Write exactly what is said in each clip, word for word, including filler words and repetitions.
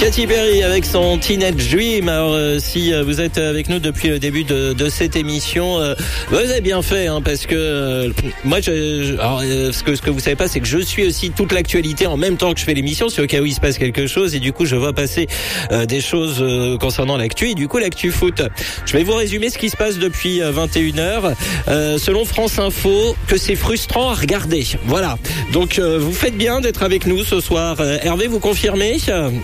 Katy Perry avec son Teenage Dream. Alors euh, si euh, vous êtes avec nous depuis le début de, de cette émission, euh, vous avez bien fait, hein, parce que euh, moi, je, je, alors, euh, ce que ce que vous savez pas, c'est que je suis aussi toute l'actualité en même temps que je fais l'émission, c'est au cas où il se passe quelque chose, et du coup je vois passer euh, des choses euh, concernant l'actu, et du coup l'actu foot. Je vais vous résumer ce qui se passe depuis euh, vingt et une heures. Euh, selon France Info, que c'est frustrant à regarder. Voilà. Donc euh, vous faites bien d'être avec nous ce soir. Euh, Hervé, vous confirmez?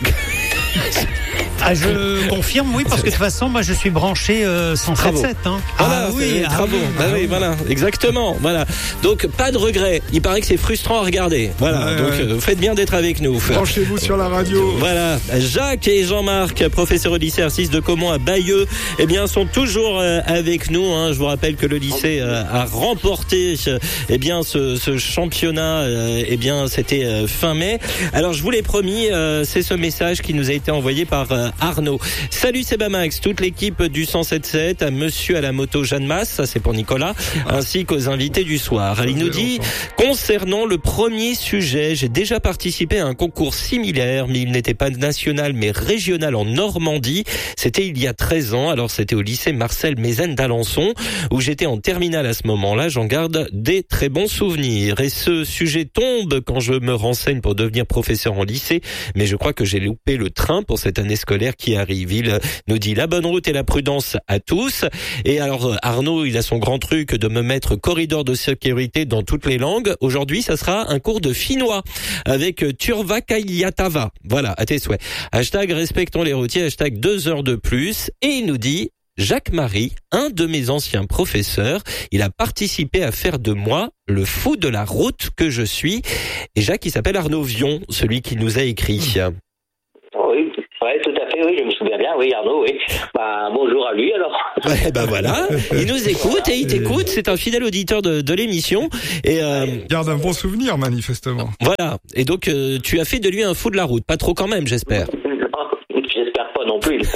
Ah, je confirme, oui, parce que de toute façon, moi, je suis branché euh, cent sept sept. Hein. Voilà, ah oui, ah oui, bah oui, voilà, exactement, voilà. Donc pas de regret. Il paraît que c'est frustrant à regarder. Voilà. Ouais, donc ouais. euh, faites bien d'être avec nous. Branchez-vous sur la radio. Voilà. Jacques et Jean-Marc, professeurs au lycée R six de Caumont à Bayeux, eh bien, sont toujours euh, avec nous. Hein. Je vous rappelle que le lycée euh, a remporté, euh, eh bien, ce, ce championnat. Euh, eh bien, c'était euh, fin mai. Alors, je vous l'ai promis, euh, c'est ce message qui nous a été envoyé par euh, Arnaud. Salut, c'est Bamax, toute l'équipe du cent sept sept, à monsieur à la moto Jeanne Masse, ça c'est pour Nicolas, ainsi qu'aux invités du soir. Il nous dit, concernant le premier sujet, j'ai déjà participé à un concours similaire, mais il n'était pas national, mais régional en Normandie. C'était il y a treize ans, alors c'était au lycée Marcel Mézène d'Alençon, où j'étais en terminale à ce moment-là. J'en garde des très bons souvenirs. Et ce sujet tombe quand je me renseigne pour devenir professeur en lycée, mais je crois que j'ai loupé le train pour cette année scolaire qui arrive. Il nous dit la bonne route et la prudence à tous. Et alors Arnaud, il a son grand truc de me mettre corridor de sécurité dans toutes les langues. Aujourd'hui, ça sera un cours de finnois avec Turva Kayatava. Voilà, à tes souhaits. Hashtag respectons les routiers, hashtag deux heures de plus. Et il nous dit, Jacques-Marie, un de mes anciens professeurs, il a participé à faire de moi le fou de la route que je suis. Et Jacques, il s'appelle Arnaud Vion, celui qui nous a écrit. Oui, ouais, tout à fait, oui, je me souviens bien, oui, Arnaud, oui. Bah, bonjour à lui, alors. Ouais, bah voilà, il nous écoute et il t'écoute, c'est un fidèle auditeur de, de l'émission. Et euh, Garde un bon souvenir, manifestement. Voilà, et donc euh, tu as fait de lui un fou de la route, pas trop quand même, j'espère. Non, j'espère pas non plus.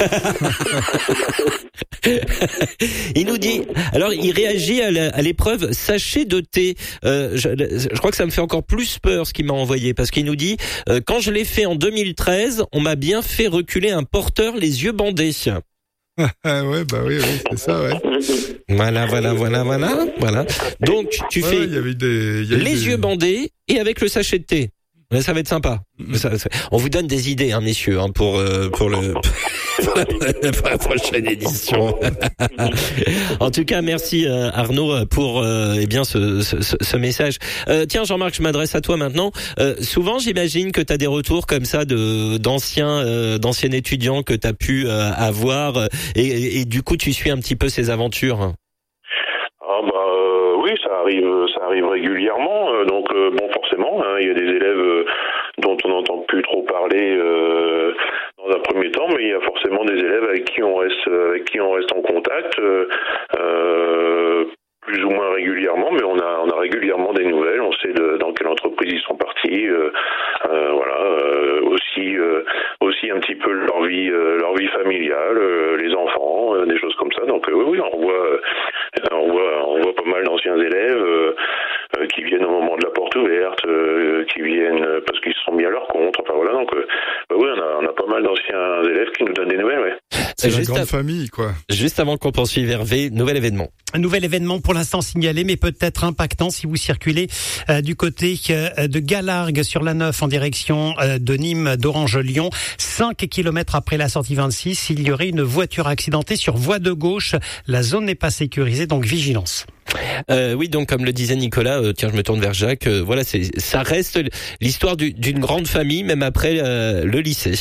Il nous dit, alors il réagit à, la, à l'épreuve sachet de thé. Euh, je, je crois que ça me fait encore plus peur ce qu'il m'a envoyé, parce qu'il nous dit, euh, quand je l'ai fait en deux mille treize, on m'a bien fait reculer un porteur les yeux bandés. Ouais, bah oui, oui, c'est ça, ouais. Voilà, voilà, voilà, voilà, voilà. Donc tu Ouais, fais ouais, il y avait des, il y a eu les des... yeux bandés et avec le sachet de thé. Mais ça va être sympa. Ça, ça, on vous donne des idées, hein, messieurs, hein, pour euh, pour le pour la prochaine édition. En tout cas, merci euh, Arnaud pour euh, eh bien ce, ce, ce message. Euh, tiens, Jean-Marc, je m'adresse à toi maintenant. Euh, souvent, j'imagine que tu as des retours comme ça de d'anciens euh, d'anciens étudiants que tu as pu euh, avoir, et, et, et du coup, tu suis un petit peu ces aventures. Ah bah euh, oui, ça arrive, ça arrive régulièrement. Euh, donc euh, bon, forcément, hein, il y a des élèves euh, dont on n'entend plus trop parler euh, dans un premier temps, mais il y a forcément des élèves avec qui on reste, avec qui on reste en contact, euh, euh, plus ou moins régulièrement, mais on a, on a régulièrement des nouvelles. On sait de, dans quelle entreprise ils sont partis. Euh, euh, voilà, euh, aussi, euh, aussi un petit peu leur vie, euh, leur vie familiale, euh, les enfants, euh, des choses comme ça. Donc euh, oui, oui, on voit. Euh, On voit, on voit pas mal d'anciens élèves euh, euh, qui viennent au moment de la porte ouverte, euh, qui viennent parce qu'ils se sont mis à leur compte. Enfin voilà, donc euh, bah oui, on a, on a pas mal d'anciens élèves qui nous donnent des nouvelles. Ouais. C'est la juste grande à... famille, quoi. Juste avant qu'on poursuive, Hervé, nouvel événement. Un nouvel événement pour l'instant signalé, mais peut-être impactant si vous circulez euh, du côté euh, de Galargues sur la neuf en direction euh, de Nîmes, d'Orange-Lyon. cinq kilomètres après la sortie vingt-six, il y aurait une voiture accidentée sur voie de gauche. La zone n'est pas sécurisée, donc vigilance. Euh, oui, donc comme le disait Nicolas, euh, tiens, je me tourne vers Jacques. Euh, voilà, c'est ça reste l'histoire du, d'une grande famille, même après euh, le lycée.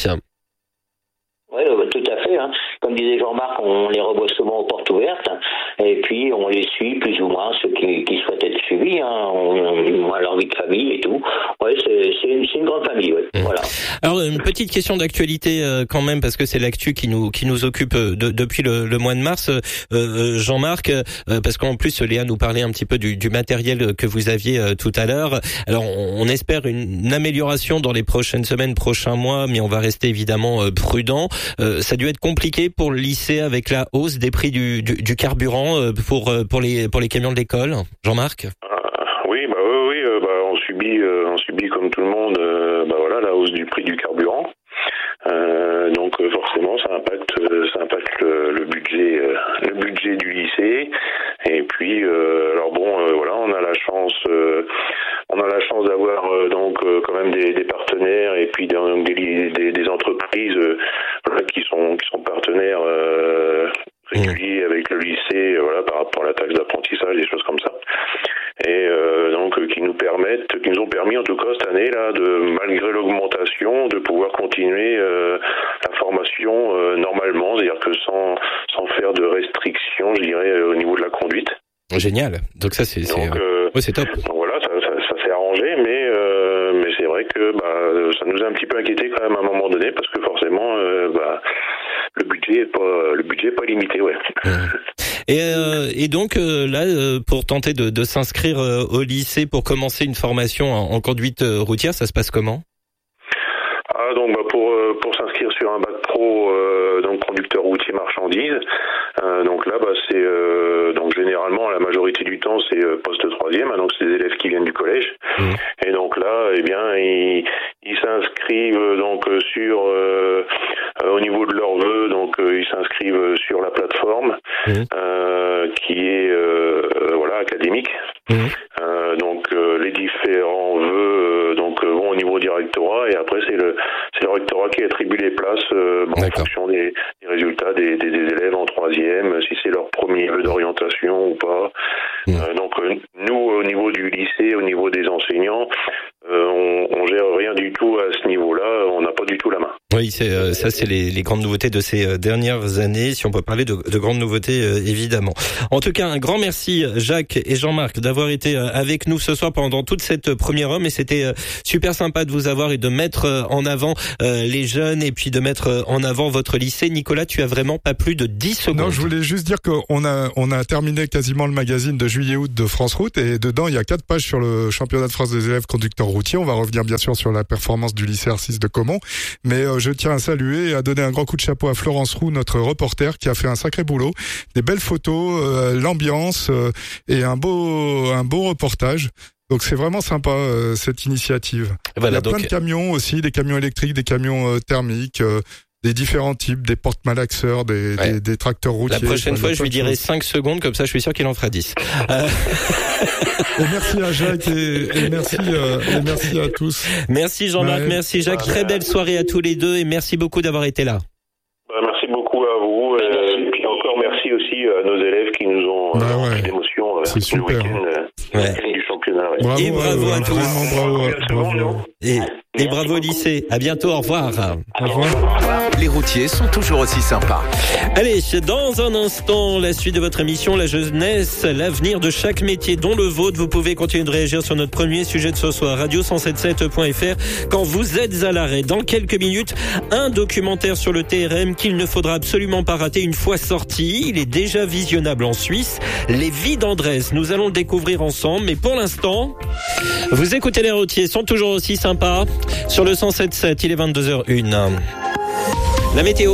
Oui, euh, tout à fait. Hein. Comme disait Jean-Marc, on les revoit souvent aux portes ouvertes, et puis on les suit plus ou moins, ceux qui, qui souhaitent être suivis, hein, on, on a leur vie de famille et tout. Ouais, c'est, c'est, une, c'est une grande famille, ouais. Mmh. Voilà. Alors une petite question d'actualité euh, quand même, parce que c'est l'actu qui nous qui nous occupe de, depuis le, le mois de mars. Euh, Jean-Marc, euh, parce qu'en plus Léa nous parlait un petit peu du, du matériel que vous aviez euh, tout à l'heure. Alors on, on espère une, une amélioration dans les prochaines semaines, prochains mois, mais on va rester évidemment euh, prudent. Euh, ça a dû être compliqué pour le lycée avec la hausse des prix du, du, du carburant euh, pour pour les pour les camions de l'école. Jean-Marc. Ah, oui, bah oui, oui, euh, bah on subit, euh, on subit comme tout le monde, euh, bah voilà, la hausse du prix du carburant. Euh, donc forcément, ça impacte, ça impacte le, le budget, euh, le budget du lycée. Et puis, euh, alors bon, euh, voilà, on a la chance, euh, on a la chance d'avoir euh, donc euh, quand même des, des partenaires et puis donc, des, des, des entreprises euh, voilà, qui sont qui sont partenaires euh, réguliers avec le lycée, euh, voilà, par rapport à la taxe d'apprentissage, des choses comme ça. Et euh, donc euh, qui nous permettent, qui nous ont permis en tout cas cette année là, de malgré l'augmentation, de pouvoir continuer euh, la formation euh, normalement, c'est-à-dire que sans sans faire de restrictions, je dirais, euh, au niveau de la conduite. Génial. Donc ça c'est c'est, donc, euh, ouais, c'est top. Donc voilà, ça, ça, ça s'est arrangé, mais euh, mais c'est vrai que bah ça nous a un petit peu inquiété quand même à un moment donné parce que forcément euh, bah le budget est pas le budget est pas limité, ouais. Mmh. Et, euh, et donc euh, là, euh, pour tenter de, de s'inscrire euh, au lycée pour commencer une formation en, en conduite euh, routière, ça se passe comment ? Ah donc bah, pour euh, pour s'inscrire sur un bac pro, euh, donc conducteur routier marchandises, euh, donc là bah c'est euh, donc généralement la majorité du temps c'est euh, poste troisième, hein, donc c'est des élèves qui viennent du collège. Mmh. Et donc là eh bien ils ils s'inscrivent donc sur euh, euh, au niveau de leurs vœux, donc euh, ils s'inscrivent sur la plateforme mmh. euh, qui est euh, voilà académique. Mmh. Euh, donc euh, les différents vœux euh, donc euh, vont au niveau du rectorat et après c'est le c'est le rectorat qui attribue les places euh, bon, en fonction des, des résultats des, des, des élèves en troisième, si c'est leur premier vœu d'orientation ou pas. Mmh. Euh, donc euh, nous au niveau du lycée, au niveau des enseignants, euh, on, on gère rien du tout à ce niveau-là, on n'a pas du tout la main. Oui, c'est euh, ça, c'est les, les grandes nouveautés de ces euh, dernières années. Si on peut parler de, de grandes nouveautés, euh, évidemment. En tout cas, un grand merci Jacques et Jean-Marc d'avoir été euh, avec nous ce soir pendant toute cette première heure. Mais c'était euh, super sympa de vous avoir et de mettre euh, en avant euh, les jeunes et puis de mettre euh, en avant votre lycée. Nicolas, tu as vraiment pas plus de dix secondes. Non, je voulais juste dire qu'on a on a terminé quasiment le magazine de juillet-août de France Route et dedans il y a quatre pages sur le championnat de France des élèves conducteurs routiers. On va revenir bien sûr sur la performance du lycée R six de Caumont, mais euh, je tiens à saluer et à donner un grand coup de chapeau à Florence Roux, notre reporter, qui a fait un sacré boulot, des belles photos, euh, l'ambiance euh, et un beau un beau reportage. Donc c'est vraiment sympa euh, cette initiative. Voilà, il y a donc... plein de camions aussi, des camions électriques, des camions euh, thermiques. Euh, des différents types, des porte-malaxeurs, des, ouais. des, des tracteurs routiers. La prochaine fois, je lui dirai cinq secondes, comme ça, je suis sûr qu'il en fera dix. Euh... Et merci à Jacques et, et merci euh, et merci à tous. Merci Jean-Marc, ouais. Merci Jacques. Très belle soirée à tous les deux et merci beaucoup d'avoir été là. Merci beaucoup à vous et puis encore merci aussi à nos élèves qui nous ont bah ouais. pris d'émotion C'est super. le week-end, ouais. week-end du championnat. Ouais. Bravo, et bravo euh, à tous. Bravo, bravo, bravo. Et, et bravo au lycée. À bientôt. Au revoir. Au revoir. Les routiers sont toujours aussi sympas. Allez, dans un instant, la suite de votre émission, la jeunesse, l'avenir de chaque métier, dont le vôtre. Vous pouvez continuer de réagir sur notre premier sujet de ce soir, radio cent soixante-dix-sept point f r. Quand vous êtes à l'arrêt, dans quelques minutes, un documentaire sur le T R M qu'il ne faudra absolument pas rater une fois sorti. Il est déjà visionnable en Suisse. Les vies d'Andrés, nous allons le découvrir ensemble. Mais pour l'instant, vous écoutez les routiers, sont toujours aussi sympas. Sur le cent soixante-dix-sept, il est vingt-deux heures une. La météo.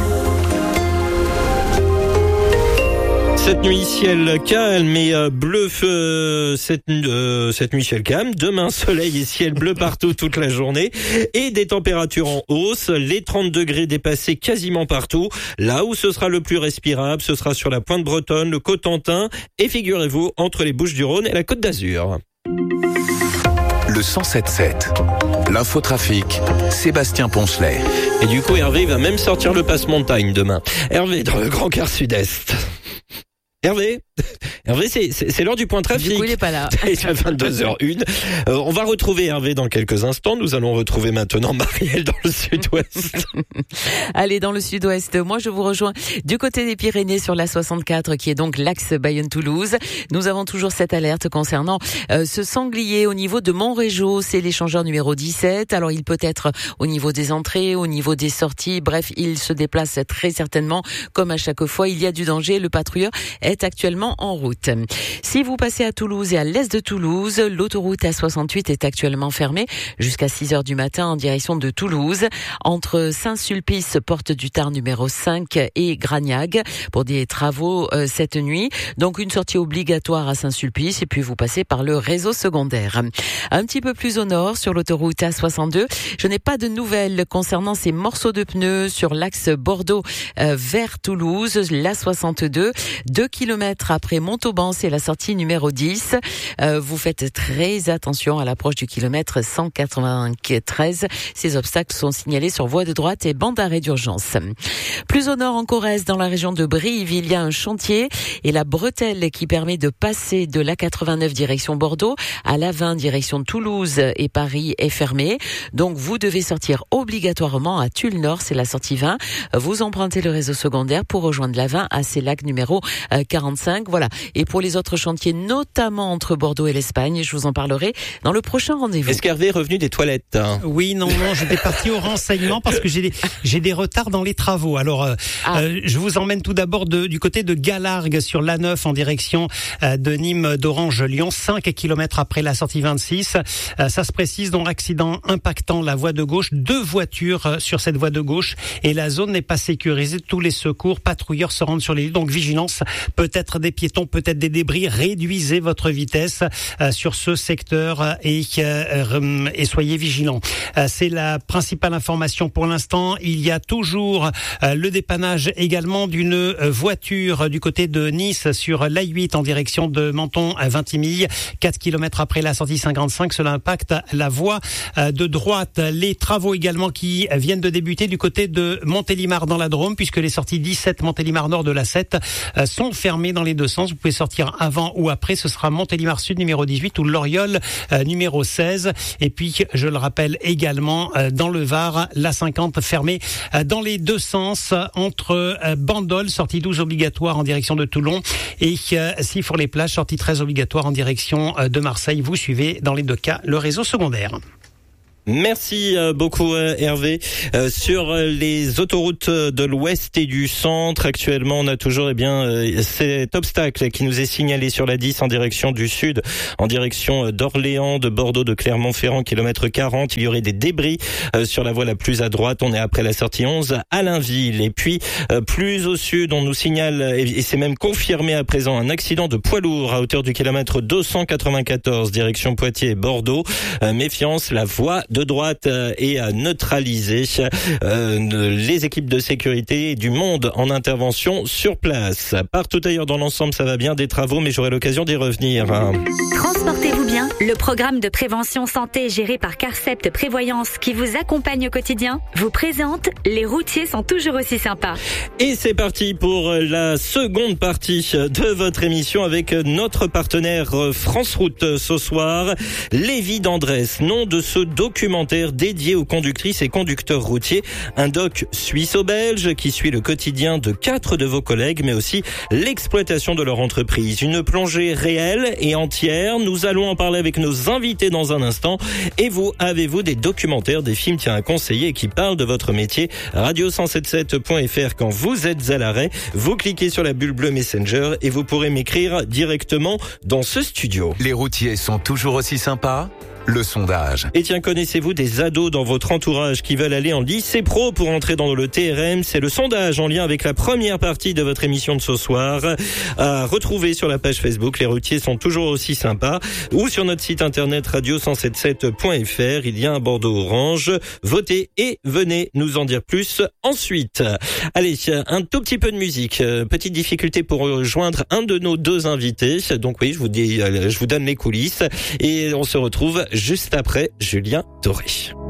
Cette nuit, ciel calme et euh, bleu feu. Cette, euh, cette nuit, ciel calme. Demain, soleil et ciel bleu partout toute la journée. Et des températures en hausse. Les trente degrés dépassés quasiment partout. Là où ce sera le plus respirable, ce sera sur la pointe bretonne, le Cotentin. Et figurez-vous, entre les Bouches-du-Rhône et la Côte d'Azur. Le cent soixante-dix-sept. L'infotrafic, Sébastien Poncelet. Et du coup, Hervé va même sortir le passe-montagne demain. Hervé, dans le Grand Quart Sud-Est. Hervé, Hervé, c'est, c'est, c'est l'heure du point trafic. Du coup, il est pas là. Il est à vingt-deux heures une. Euh, on va retrouver Hervé dans quelques instants. Nous allons retrouver maintenant Marielle dans le sud-ouest. Allez, dans le sud-ouest. Moi, je vous rejoins du côté des Pyrénées sur la soixante-quatre, qui est donc l'axe Bayonne-Toulouse. Nous avons toujours cette alerte concernant euh, ce sanglier au niveau de Montrégeau. C'est l'échangeur numéro dix-sept. Alors, il peut être au niveau des entrées, au niveau des sorties. Bref, il se déplace très certainement. Comme à chaque fois, il y a du danger. Le patrouilleur est actuellement également en route. Si vous passez à Toulouse et à l'est de Toulouse, l'autoroute A soixante-huit est actuellement fermée jusqu'à six heures du matin en direction de Toulouse, entre Saint-Sulpice, porte du Tard numéro cinq et Gragnac, pour des travaux euh, cette nuit. Donc une sortie obligatoire à Saint-Sulpice et puis vous passez par le réseau secondaire. Un petit peu plus au nord, sur l'autoroute A soixante-deux, je n'ai pas de nouvelles concernant ces morceaux de pneus sur l'axe Bordeaux euh, vers Toulouse, l'A soixante-deux, deux kilomètres après Montauban, c'est la sortie numéro dix. Euh, vous faites très attention à l'approche du kilomètre cent quatre-vingt-treize. Ces obstacles sont signalés sur voie de droite et bande d'arrêt d'urgence. Plus au nord en Corrèze, dans la région de Brive, il y a un chantier et la bretelle qui permet de passer de l'A quatre-vingt-neuf direction Bordeaux à l'A vingt direction Toulouse et Paris est fermée. Donc vous devez sortir obligatoirement à Tulle Nord, c'est la sortie vingt. Vous empruntez le réseau secondaire pour rejoindre l'A vingt à Célac numéro quarante-cinq. Voilà. Et pour les autres chantiers, notamment entre Bordeaux et l'Espagne, je vous en parlerai dans le prochain rendez-vous. Est-ce qu'Hervé est revenu des toilettes? Oui, non, non, j'étais parti au renseignement parce que j'ai des, j'ai des retards dans les travaux. Alors, euh, ah. euh, je vous emmène tout d'abord de, du côté de Galargues sur l'A neuf en direction euh, de Nîmes d'Orange-Lyon, cinq kilomètres après la sortie vingt-six. Euh, ça se précise, donc accident impactant la voie de gauche, deux voitures euh, sur cette voie de gauche et la zone n'est pas sécurisée. Tous les secours, patrouilleurs se rendent sur les lieux, donc vigilance, peut-être des piétons, peut-être des débris. Réduisez votre vitesse euh, sur ce secteur et, euh, et soyez vigilants. Euh, c'est la principale information pour l'instant. Il y a toujours euh, le dépannage également d'une euh, voiture du côté de Nice sur l'A huit en direction de Menton à Vintimille, quatre kilomètres après la sortie cinquante-cinq. Cela impacte la voie euh, de droite. Les travaux également qui viennent de débuter du côté de Montélimar dans la Drôme, puisque les sorties dix-sept Montélimar Nord de l'A sept euh, sont fermées dans les deux sens. Vous pouvez sortir avant ou après. Ce sera Montélimar Sud numéro dix-huit ou Loriol euh, numéro seize. Et puis, je le rappelle également, euh, dans le Var, l'A cinquante fermée euh, dans les deux sens entre euh, Bandol, sortie douze obligatoire en direction de Toulon, et euh, Sifour-les-Plages, sortie treize obligatoire en direction euh, de Marseille. Vous suivez dans les deux cas le réseau secondaire. Merci beaucoup Hervé. Euh, sur les autoroutes de l'Ouest et du Centre, actuellement on a toujours eh bien euh, cet obstacle qui nous est signalé sur la dix en direction du Sud, en direction d'Orléans, de Bordeaux, de Clermont-Ferrand, kilomètre quarante. Il y aurait des débris euh, sur la voie la plus à droite. On est après la sortie onze à Blainville. Et puis euh, plus au sud, on nous signale, et c'est même confirmé à présent, un accident de poids lourd à hauteur du kilomètre deux cent quatre-vingt-quatorze, direction Poitiers et Bordeaux. Euh, méfiance, la voie de droite est à neutraliser. Euh, les équipes de sécurité et du monde en intervention sur place. Partout ailleurs dans l'ensemble, ça va bien, des travaux, mais j'aurai l'occasion d'y revenir. Transportez-vous bien. Le programme de prévention santé géré par Carcept Prévoyance qui vous accompagne au quotidien vous présente Les routiers sont toujours aussi sympas. Et c'est parti pour la seconde partie de votre émission avec notre partenaire France Route ce soir. Lévi Dandrès, nom de ce documentaire dédié aux conductrices et conducteurs routiers. Un doc suisse-belge qui suit le quotidien de quatre de vos collègues, mais aussi l'exploitation de leur entreprise. Une plongée réelle et entière. Nous allons en parler avec nos invités dans un instant. Et vous, avez-vous des documentaires, des films, tiens, à conseiller qui parlent de votre métier? radio cent soixante-dix-sept point f r quand vous êtes à l'arrêt. Vous cliquez sur la bulle bleue Messenger et vous pourrez m'écrire directement dans ce studio. Les routiers sont toujours aussi sympas? Le sondage. Et tiens, connaissez-vous des ados dans votre entourage qui veulent aller en lycée pro pour entrer dans le T R M? C'est le sondage en lien avec la première partie de votre émission de ce soir, à retrouver sur la page Facebook. Les routiers sont toujours aussi sympas, ou sur notre site internet radio cent soixante-dix-sept point f r. Il y a un bandeau orange. Votez et venez nous en dire plus ensuite. Allez, un tout petit peu de musique. Petite difficulté pour joindre un de nos deux invités. Donc oui, je vous dis, je vous donne les coulisses et on se retrouve juste après Julien Doré.